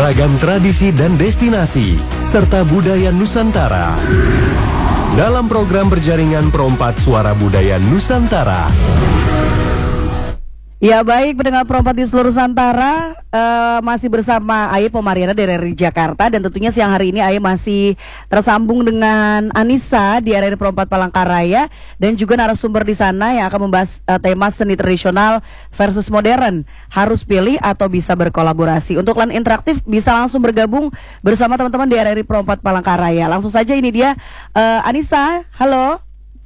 beragam tradisi dan destinasi, serta budaya Nusantara. Dalam program berjaringan Perompak Suara Budaya Nusantara. Ya baik, pendengar Perompak di seluruh Nusantara, masih bersama Aye Pomariana dari Jakarta. Dan tentunya siang hari ini Aye masih tersambung dengan Anissa di area Perompak Palangkaraya. Dan juga narasumber di sana yang akan membahas tema seni tradisional versus modern. Harus pilih atau bisa berkolaborasi. Untuk line interaktif bisa langsung bergabung bersama teman-teman di area Perompak Palangkaraya. Langsung saja ini dia Anissa, halo.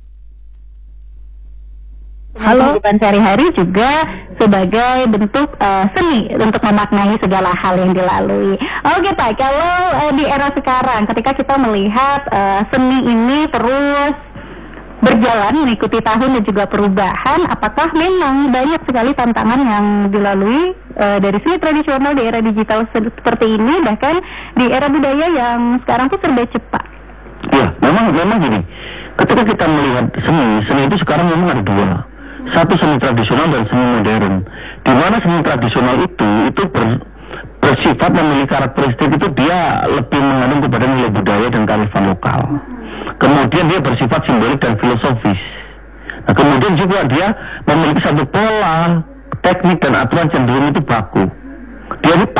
Halo. Kehidupan sehari-hari juga sebagai bentuk seni untuk memaknai segala hal yang dilalui. Oke Pak, kalau di era sekarang ketika kita melihat seni ini terus berjalan mengikuti tahun dan juga perubahan, apakah memang banyak sekali tantangan yang dilalui dari seni tradisional di era digital seperti ini, bahkan di era budaya yang sekarang tuh serba cepat? Ya, memang gini. Ketika kita melihat seni itu sekarang memang ada dua. Satu seni tradisional dan seni modern. Di mana seni tradisional itu bersifat memiliki karakteristik itu dia lebih mengandung kepada nilai budaya dan kearifan lokal. Kemudian dia bersifat simbolik dan filosofis. Nah, kemudian juga dia memiliki satu pola, teknik dan aturan cenderung itu baku. Dia ini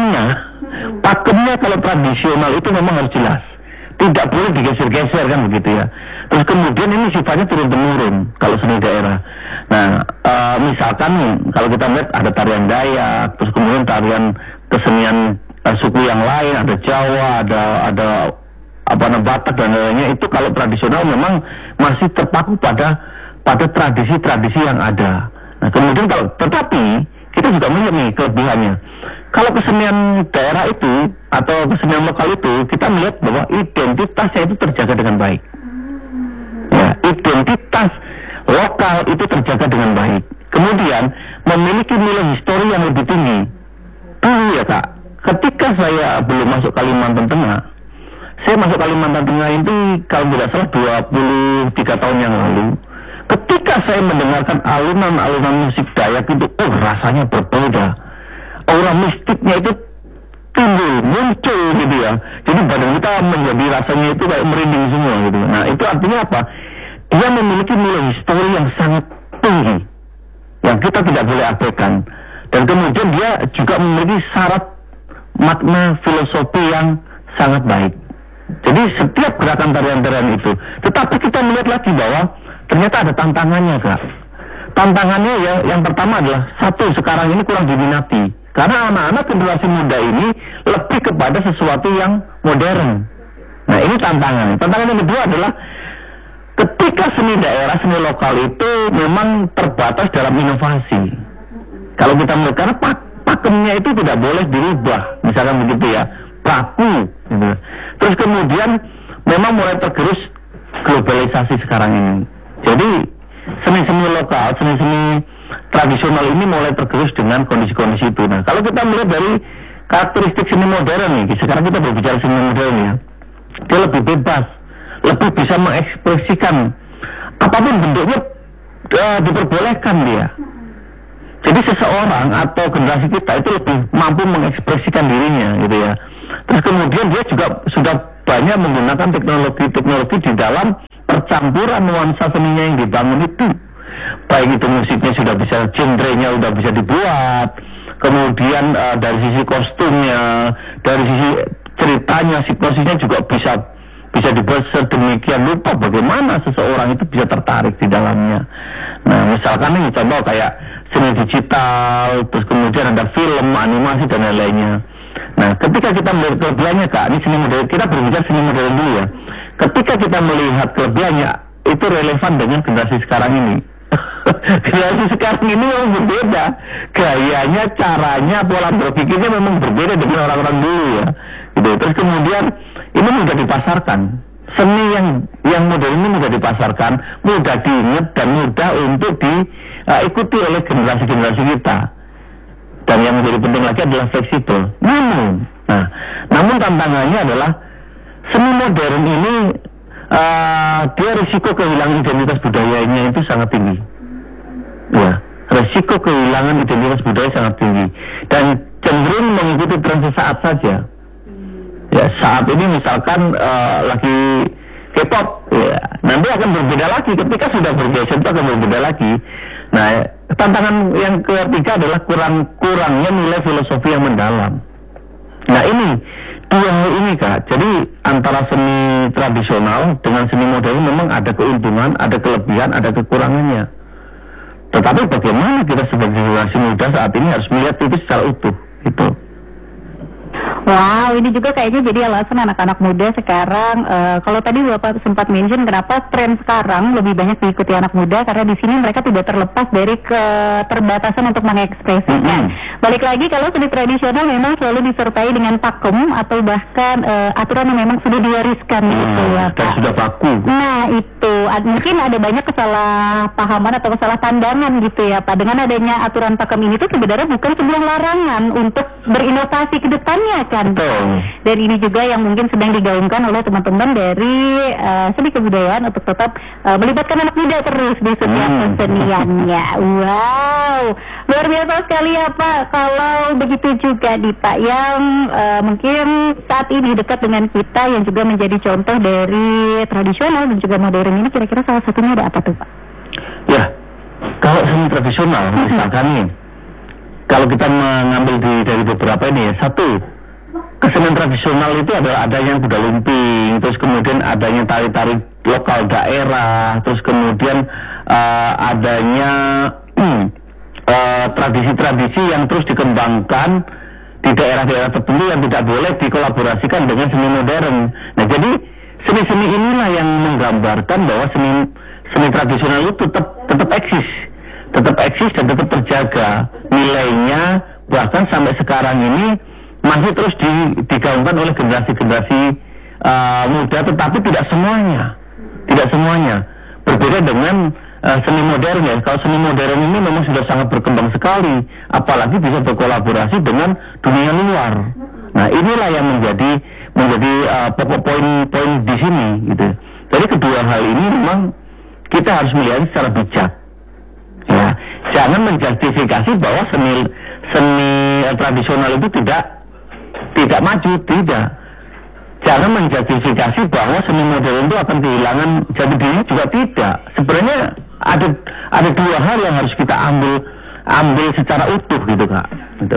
pakemnya kalau tradisional itu memang harus jelas. Tidak boleh digeser-geser kan begitu ya. Terus kemudian ini sifatnya turun-temurun kalau seni daerah. Nah, misalkan kalau kita lihat ada tarian Dayak, terus kemudian tarian kesenian suku yang lain, ada Jawa, ada Batak dan lainnya, itu kalau tradisional memang masih terpaku pada tradisi-tradisi yang ada. Nah, kemudian tetapi kita juga melihat nih kelebihannya. Kalau kesenian daerah itu atau kesenian lokal itu, kita melihat bahwa identitasnya itu terjaga dengan baik. Ya, identitas lokal itu terjaga dengan baik. Kemudian memiliki nilai histori yang lebih tinggi. Dulu ya Kak, ketika saya belum masuk Kalimantan Tengah, saya masuk Kalimantan Tengah itu kalau tidak salah 23 tahun yang lalu. Ketika saya mendengarkan alunan musik Dayak itu, rasanya berbeda. Aura mistiknya itu muncul gitu ya. Jadi badan kita menjadi rasanya itu kayak merinding semua gitu. Nah, itu artinya apa? Dia memiliki nilai histori yang sangat tinggi, yang kita tidak boleh abaikan. Dan kemudian dia juga memiliki syarat makna filosofi yang sangat baik. Jadi setiap gerakan tarian-tarian itu. Tetapi kita melihat lagi bahwa ternyata ada tantangannya Kak. Tantangannya ya, yang pertama adalah satu, sekarang ini kurang diminati. Karena anak-anak generasi muda ini lebih kepada sesuatu yang modern. Nah, ini tantangan. Tantangan yang kedua adalah ketika seni daerah, seni lokal itu memang terbatas dalam inovasi. Kalau kita melihat, karena pakemnya itu tidak boleh dirubah, misalkan begitu ya, baku. Gitu. Terus kemudian memang mulai tergerus globalisasi sekarang ini. Jadi seni-seni lokal, seni-seni tradisional ini mulai tergerus dengan kondisi-kondisi itu. Nah, kalau kita melihat dari karakteristik seni modern nih, sekarang kita berbicara seni modern ya, dia lebih bebas, lebih bisa mengekspresikan apapun bentuknya, diperbolehkan dia. Jadi seseorang atau generasi kita itu lebih mampu mengekspresikan dirinya gitu ya. Terus kemudian dia juga sudah banyak menggunakan teknologi di dalam percampuran nuansa seninya yang dibangun itu. Baik itu musiknya sudah bisa, genrenya sudah bisa dibuat, kemudian dari sisi kostumnya, dari sisi ceritanya, psikosisnya juga bisa dibuat sedemikian rupa bagaimana seseorang itu bisa tertarik di dalamnya. Nah, misalkan ini contoh kayak seni digital, terus kemudian ada film, animasi dan lain-lainnya. Nah, ketika kita melihat kelebihannya Kak, ini seni modern, kita berbicara seni modern dulu ya. Ketika kita melihat kelebihannya, itu relevan dengan generasi sekarang ini. Generasi sekarang ini memang berbeda. Gayanya, caranya, pola berpikirnya memang berbeda dengan orang-orang dulu ya. Gitu. Terus kemudian ini mudah dipasarkan. Seni yang modern ini mudah dipasarkan, mudah diingat dan mudah untuk diikuti oleh generasi-generasi kita. Dan yang menjadi penting lagi adalah fleksibel. Namun tantangannya adalah seni modern ini dia risiko kehilangan identitas budayanya itu sangat tinggi. Ya, risiko kehilangan identitas budaya sangat tinggi. Dan cenderung mengikuti tren sesaat saja. Ya, saat ini misalkan lagi K-pop, ya, nanti akan berbeda lagi. Ketika sudah bergeser itu akan berbeda lagi. Nah, tantangan yang ketiga adalah kurangnya nilai filosofi yang mendalam. Nah, ini dua hal ini, Kak. Jadi antara seni tradisional dengan seni modern memang ada keuntungan, ada kelebihan, ada kekurangannya. Tetapi bagaimana kita sebagai generasi muda saat ini harus melihat itu secara utuh, gitu. Wow, ini juga kayaknya jadi alasan anak-anak muda sekarang. Kalau tadi Bapak sempat mention kenapa tren sekarang lebih banyak diikuti anak muda, karena di sini mereka tidak terlepas dari keterbatasan untuk mengekspresikan. Balik lagi, kalau seni tradisional memang selalu disertai dengan pakem atau bahkan aturan yang memang sudah diwariskan gitu ya, dan Pak. sudah baku. Nah itu, mungkin ada banyak kesalahpahaman atau kesalah pandangan gitu ya Pak. Dengan adanya aturan pakem ini tuh sebenarnya bukan sebuah larangan untuk berinovasi ke depannya kan. Betul. Dan ini juga yang mungkin sedang digaungkan oleh teman-teman dari seni kebudayaan untuk tetap melibatkan anak muda terus di setiap keseniannya. Wow, luar biasa sekali ya Pak. Kalau begitu juga nih Pak, yang mungkin saat ini dekat dengan kita yang juga menjadi contoh dari tradisional dan juga modern ini, kira-kira salah satunya ada apa tuh Pak? Ya, kalau seni tradisional misalkan nih, kalau kita mengambil dari beberapa ini ya, satu, kesenian tradisional itu adalah adanya kuda lumping, terus kemudian adanya tari-tari lokal daerah, terus kemudian adanya tradisi-tradisi yang terus dikembangkan di daerah-daerah tertentu yang tidak boleh dikolaborasikan dengan seni modern. Nah, jadi seni-seni inilah yang menggambarkan bahwa seni tradisional itu tetap eksis dan tetap terjaga nilainya, bahkan sampai sekarang ini masih terus digaungkan oleh generasi-generasi muda, tetapi tidak semuanya. Berbeda dengan seni modern ya. Kalau seni modern ini memang sudah sangat berkembang sekali, apalagi bisa berkolaborasi dengan dunia luar. Nah, inilah yang menjadi pokok poin di sini gitu. Jadi kedua hal ini memang kita harus melihat secara bijak. Ya, jangan menjustifikasi bahwa seni tradisional itu tidak maju, tidak. Jangan menjustifikasi bahwa seni modern itu akan kehilangan jati diri, juga tidak. Sebenarnya ada dua hal yang harus kita ambil secara utuh gitu Kak. Gitu.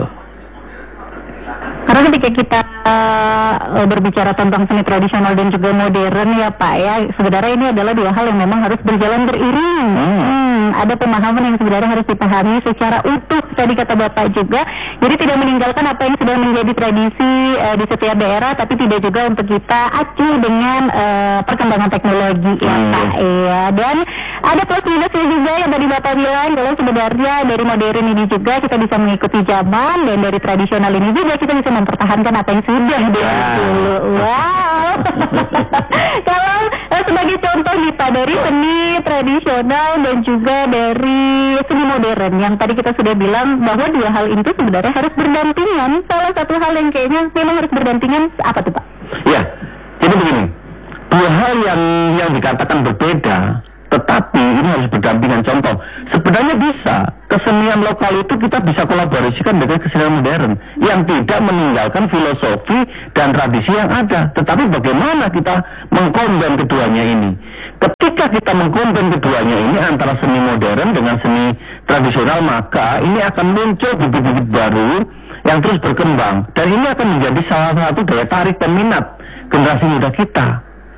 Karena ketika kita berbicara tentang seni tradisional dan juga modern ya Pak ya, sebenarnya ini adalah dua hal yang memang harus berjalan beriring. Ada pemahaman yang sebenarnya harus dipahami secara utuh, tadi kata Bapak juga. Jadi tidak meninggalkan apa yang sudah menjadi tradisi di setiap daerah, tapi tidak juga untuk kita acuh dengan perkembangan teknologi ya Pak ya. Dan ada plus minusnya juga yang tadi Bapak bilang, kalau sebenarnya dari modern ini juga kita bisa mengikuti zaman, dan dari tradisional ini juga kita bisa mempertahankan apa yang sudah dari dulu. Wow. Kalau sebagai contoh nih Pak, dari seni tradisional dan juga dari seni modern yang tadi kita sudah bilang bahwa dua hal itu sebenarnya harus berdampingan. Salah satu hal yang kayaknya memang harus berdampingan apa tuh Pak? Ya, jadi begini, dua hal yang dikatakan berbeda, tetapi ini harus berdampingan. Contoh, sebenarnya bisa kesenian lokal itu kita bisa kolaborasikan dengan kesenian modern yang tidak meninggalkan filosofi dan tradisi yang ada. Tetapi bagaimana kita mengkombin keduanya ini? Ketika kita mengkombin keduanya ini antara seni modern dengan seni tradisional, maka ini akan muncul bibit-bibit baru yang terus berkembang, dan ini akan menjadi salah satu daya tarik dan minat generasi muda kita.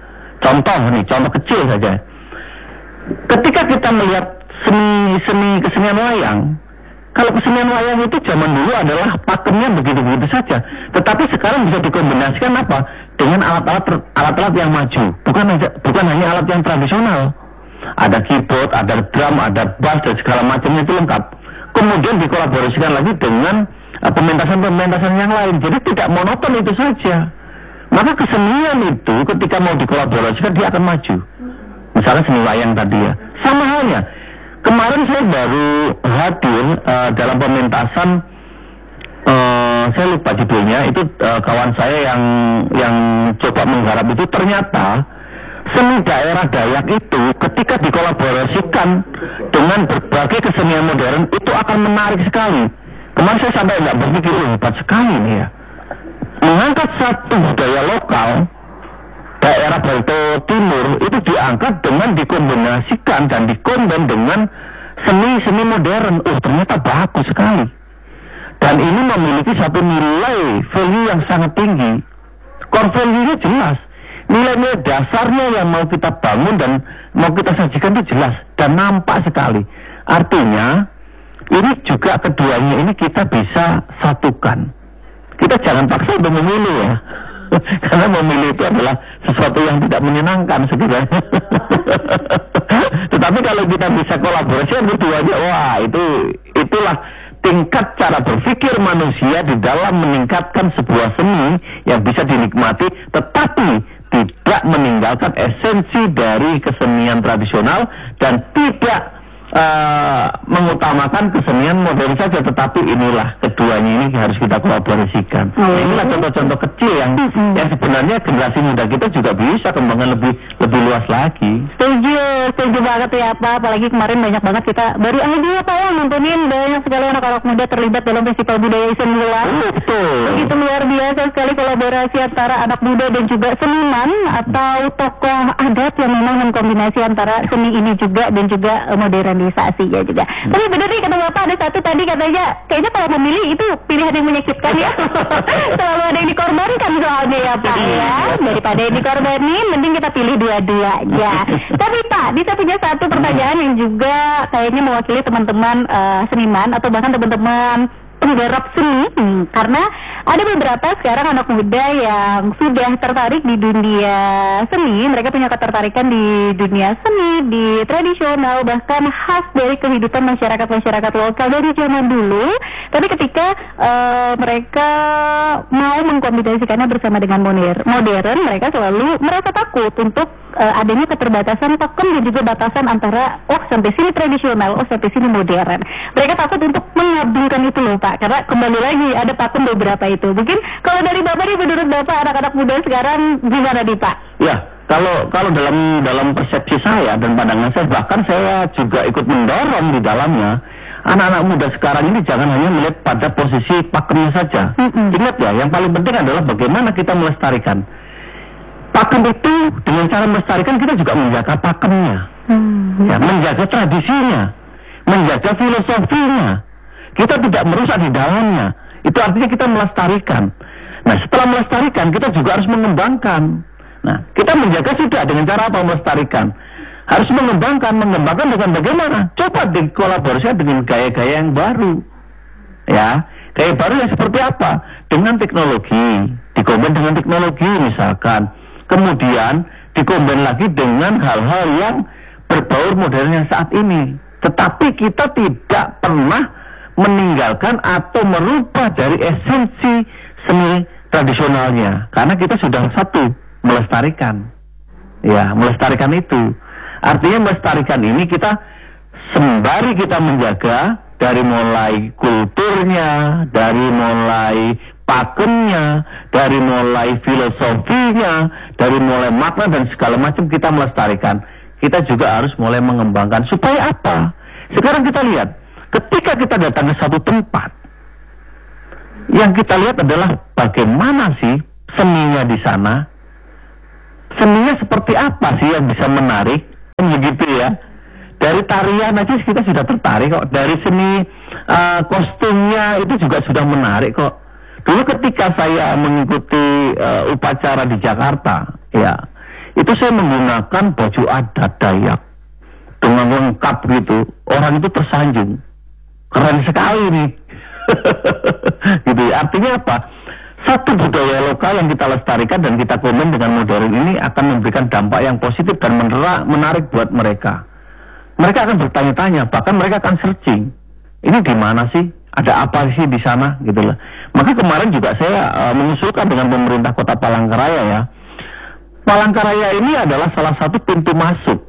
Contoh kecil saja. Ketika kita melihat kesenian wayang, kalau kesenian wayang itu zaman dulu adalah pakemnya begitu-begitu saja, tetapi sekarang bisa dikombinasikan apa? Dengan alat-alat yang maju, bukan hanya alat yang tradisional. Ada keyboard, ada drum, ada bass, dan segala macamnya itu lengkap. Kemudian dikolaborasikan lagi dengan pementasan-pementasan yang lain. Jadi tidak monoton itu saja. Maka kesenian itu ketika mau dikolaborasikan dia akan maju. Misalnya seni wayang tadi ya. Sama halnya. Kemarin saya baru hadir dalam pementasan, saya lupa judulnya, itu kawan saya yang coba menggarap itu, ternyata seni daerah Dayak itu ketika dikolaborasikan dengan berbagai kesenian modern itu akan menarik sekali. Kemarin saya sampai nggak berpikir, hebat sekali nih ya. Mengangkat satu budaya lokal, daerah Bento Timur, itu diangkat dengan dikombinasikan dan dikomben dengan seni modern. Ternyata bagus sekali. Dan ini memiliki satu nilai value yang sangat tinggi. Core value-nya jelas. Nilai-nilai dasarnya yang mau kita bangun dan mau kita sajikan itu jelas dan nampak sekali. Artinya, ini juga keduanya ini kita bisa satukan. Kita jangan paksa untuk memilih ya. Karena memilih itu adalah sesuatu yang tidak menyenangkan sebenarnya. Tetapi kalau kita bisa kolaborasi keduanya, wah itulah tingkat cara berpikir manusia di dalam meningkatkan sebuah seni yang bisa dinikmati tetapi tidak meninggalkan esensi dari kesenian tradisional dan tidak mengutamakan kesenian modern saja, tetapi inilah keduanya ini harus kita kolaborasikan. Inilah contoh-contoh kecil yang sebenarnya generasi muda kita juga bisa kembangkan lebih luas lagi. Setuju banget ya Pak. Apalagi kemarin banyak banget kita baru aja Pak ya nontonin banyak sekali anak-anak muda terlibat dalam festival budaya Asian Wulan. Betul. Begitu luar biasa sekali kolaborasi antara anak muda dan juga seniman atau tokoh adat yang memang mengkombinasi antara seni ini juga dan juga modernisasinya juga. Tapi benar nih kata Bapak ada satu tadi katanya kayaknya kalau memilih itu pilihan yang menyakitkan ya. Selalu ada yang dikorbankan soalnya ya Pak ya. Daripada yang dikorbanin mending kita pilih dua-duanya. Tapi Pak, bisa punya satu pertanyaan yang juga kayaknya mewakili teman-teman seniman atau bahkan teman-teman penggarap seni, karena ada beberapa sekarang anak muda yang sudah tertarik di dunia seni. Mereka punya ketertarikan di dunia seni, di tradisional, bahkan khas dari kehidupan masyarakat lokal dari zaman dulu. Tapi ketika mereka mau mengkombinasikannya bersama dengan modern, mereka selalu merasa takut untuk adanya keterbatasan pakem dan juga batasan antara sampai sini tradisional, sampai sini modern. Mereka takut untuk mengabdulkan itu loh Pak, karena kembali lagi ada pakem beberapa itu. Mungkin kalau dari Bapak nih, menurut Bapak anak-anak muda sekarang gimana nih Pak? Ya, kalau dalam persepsi saya dan pandangan saya, bahkan saya juga ikut mendorong di dalamnya. Anak-anak muda sekarang ini jangan hanya melihat pada posisi pakemnya saja. Ingat ya, yang paling penting adalah bagaimana kita melestarikan. Pakem itu dengan cara melestarikan kita juga menjaga pakemnya, ya, menjaga tradisinya, menjaga filosofinya. Kita tidak merusak di dalamnya. Itu artinya kita melestarikan. Nah, setelah melestarikan kita juga harus mengembangkan. Nah, kita menjaga sudah dengan cara apa melestarikan? Harus mengembangkan dengan bagaimana? Coba dikolaborasi dengan gaya-gaya yang baru. Ya, gaya baru yang seperti apa? Dengan teknologi, dikomben dengan teknologi misalkan. Kemudian dikomben lagi dengan hal-hal yang berbaur modern yang saat ini. Tetapi kita tidak pernah meninggalkan atau merubah dari esensi seni tradisionalnya. Karena kita sudah satu, melestarikan. Ya, melestarikan itu. Artinya melestarikan ini kita sembari kita menjaga dari mulai kulturnya, dari mulai pakemnya, dari mulai filosofinya, dari mulai makna dan segala macam kita melestarikan. Kita juga harus mulai mengembangkan. Supaya apa? Sekarang kita lihat, ketika kita datang ke satu tempat, yang kita lihat adalah bagaimana sih seninya di sana. Seninya seperti apa sih yang bisa menarik? Begitu ya. Dari tarian aja kita sudah tertarik kok. Dari seni kostumnya itu juga sudah menarik kok. Dulu ketika saya mengikuti upacara di Jakarta, ya, itu saya menggunakan baju adat Dayak dengan lengkap gitu. Orang itu tersanjung. Keren sekali nih. Gitu. Artinya apa? Satu budaya lokal yang kita lestarikan dan kita komen dengan modern ini akan memberikan dampak yang positif dan menarik buat mereka. Mereka akan bertanya-tanya, bahkan mereka akan searching. Ini di mana sih? Ada apa sih di sana? Gitu lah. Maka kemarin juga saya mengusulkan dengan pemerintah Kota Palangkaraya ya. Palangkaraya ini adalah salah satu pintu masuk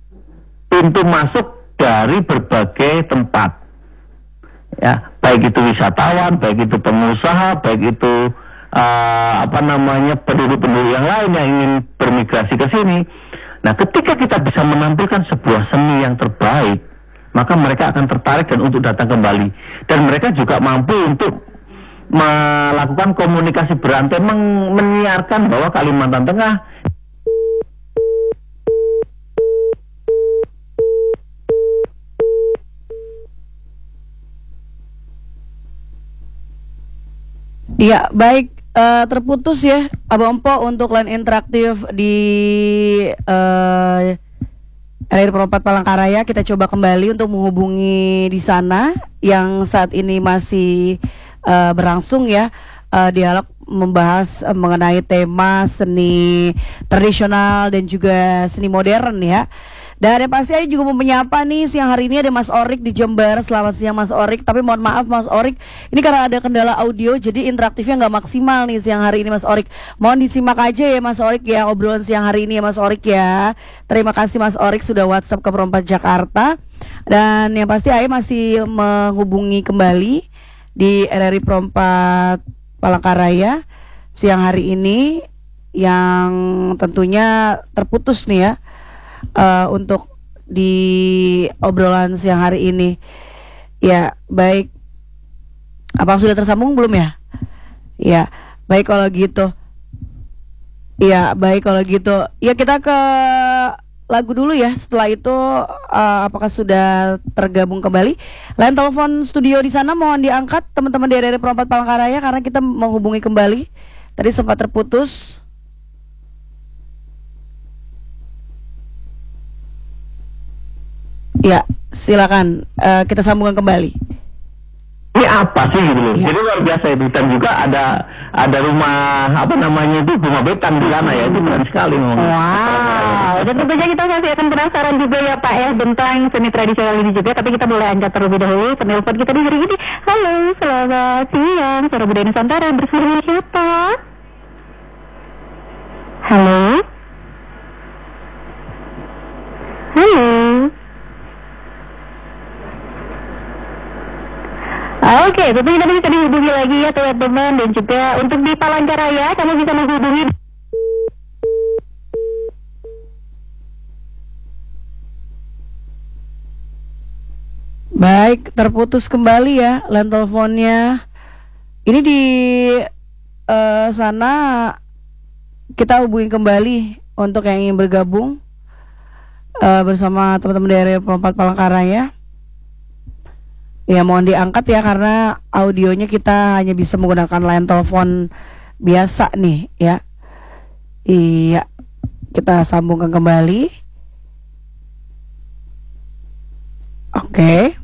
dari berbagai tempat. Ya, baik itu wisatawan, baik itu pengusaha, baik itu penduduk-penduduk yang lain yang ingin bermigrasi ke sini. Nah, ketika kita bisa menampilkan sebuah seni yang terbaik, maka mereka akan tertarik dan untuk datang kembali. Dan mereka juga mampu untuk melakukan komunikasi berantai, menyiarkan bahwa Kalimantan Tengah Ya, baik, terputus ya Abang Empo untuk line interaktif di RRI Perempat Palangkaraya. Kita coba kembali untuk menghubungi di sana yang saat ini masih berlangsung ya, dialog membahas mengenai tema seni tradisional dan juga seni modern ya. Dan yang pasti saya juga mau menyapa nih, siang hari ini ada Mas Orik di Jember. Selamat siang Mas Orik. Tapi mohon maaf Mas Orik, ini karena ada kendala audio jadi interaktifnya nggak maksimal nih siang hari ini Mas Orik. Mohon disimak aja ya Mas Orik ya obrolan siang hari ini ya Mas Orik ya. Terima kasih Mas Orik sudah WhatsApp ke Perempat Jakarta. Dan yang pasti saya masih menghubungi kembali di RRI Perempat Palangkaraya siang hari ini yang tentunya terputus nih ya. Untuk di obrolan siang hari ini. Ya, baik. Apa sudah tersambung belum ya? Ya, baik kalau gitu. Ya, baik kalau gitu. Ya, kita ke lagu dulu ya. Setelah itu apakah sudah tergabung kembali? Line telepon studio di sana mohon diangkat teman-teman dari Perempat Palangkaraya karena kita menghubungi kembali. Tadi sempat terputus. Ya, silakan kita sambungkan kembali. Ini apa sih gitu loh? Ya. Jadi luar biasa itu, dan juga ada rumah apa namanya itu, rumah betan di sana ya, itu keren sekali ngomong. Wow, dan tentunya kita masih akan penasaran juga ya Pak ya tentang seni tradisional ini juga, tapi kita boleh angkat terlebih dahulu penelpon kita di hari ini. Halo, selamat siang, Suara Budaya Nusantara bersama siapa? Halo? Halo? Oke, tentunya nanti bisa dihubungi lagi ya teman-teman, dan juga untuk di Palangkaraya kamu bisa menghubungi. Baik, terputus kembali ya line teleponnya. Ini di sana kita hubungi kembali untuk yang ingin bergabung bersama teman-teman dari Perempat Palangkaraya. Ya mohon diangkat ya karena audionya kita hanya bisa menggunakan line telepon biasa nih ya. Iya, kita sambungkan kembali. Oke.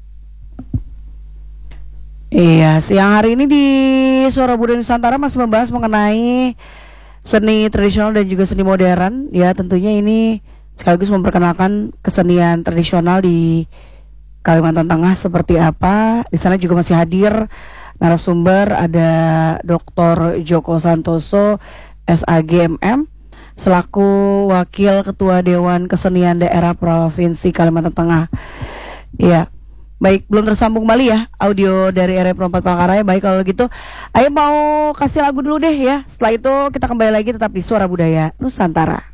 Iya, siang hari ini di Suara Budaya Nusantara masih membahas mengenai seni tradisional dan juga seni modern. Ya tentunya ini sekaligus memperkenalkan kesenian tradisional di Kalimantan Tengah seperti apa. Di sana juga masih hadir narasumber, ada Dr. Joko Santoso, SAGMM, selaku Wakil Ketua Dewan Kesenian Daerah Provinsi Kalimantan Tengah. Iya, baik, belum tersambung kembali ya audio dari RRI Perempat Palangkaraya. Baik kalau gitu, ayo mau kasih lagu dulu deh ya. Setelah itu kita kembali lagi tetap di Suara Budaya Nusantara.